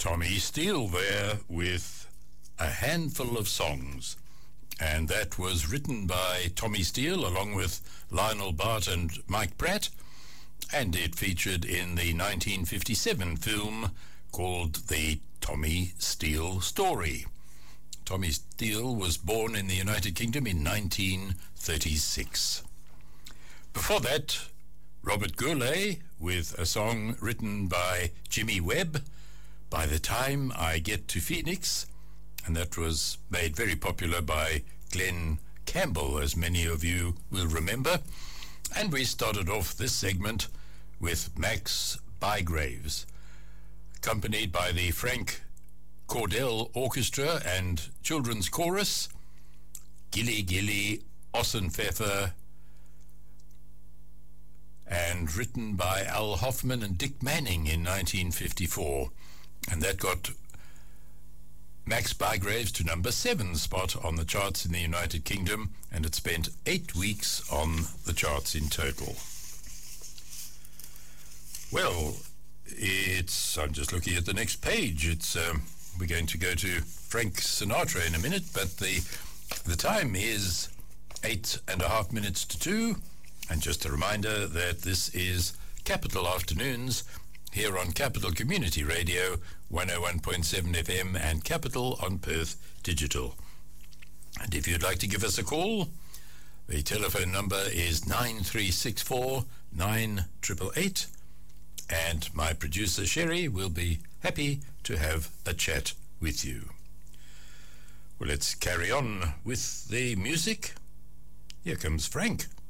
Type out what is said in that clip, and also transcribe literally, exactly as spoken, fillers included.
Tommy Steele there with A Handful of Songs. And that was written by Tommy Steele along with Lionel Bart and Mike Pratt. And it featured in the nineteen fifty-seven film called The Tommy Steele Story. Tommy Steele was born in the United Kingdom in nineteen thirty-six. Before that, Robert Goulet with a song written by Jimmy Webb, By the Time I Get to Phoenix, and that was made very popular by Glenn Campbell, as many of you will remember. And we started off this segment with Max Bygraves, accompanied by the Frank Cordell Orchestra and Children's Chorus, Gilly Gilly Ossenpfeffer, and written by Al Hoffman and Dick Manning in nineteen fifty-four. And that got Max Bygraves to number seven spot on the charts in the United Kingdom, and it spent eight weeks on the charts in total. Well, it's, I'm just looking at the next page. It's, um, we're going to go to Frank Sinatra in a minute, but the, the time is eight and a half minutes to two. And just a reminder that this is Capital Afternoons here on Capital Community Radio, one oh one point seven F M, and Capital on Perth Digital. And if you'd like to give us a call, the telephone number is nine three six four, nine eight eight eight, and my producer Sherry will be happy to have a chat with you. Well, let's carry on with the music. Here comes Frank.